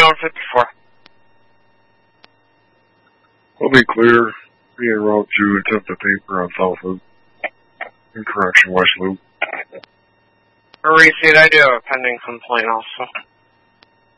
on 54. We'll be clear. Be en route to attempt a paper on South Loop. In correction, West Loop. Receipt, I do have a pending complaint also.